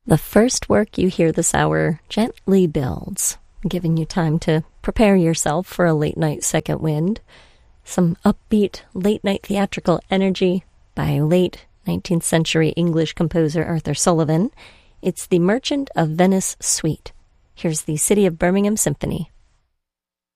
The first work you hear this hour gently builds, giving you time to prepare yourself for a late-night second wind. Some upbeat, late-night theatrical energy by late 19th century English composer Arthur Sullivan. It's the Merchant of Venice Suite. Here's the City of Birmingham Symphony.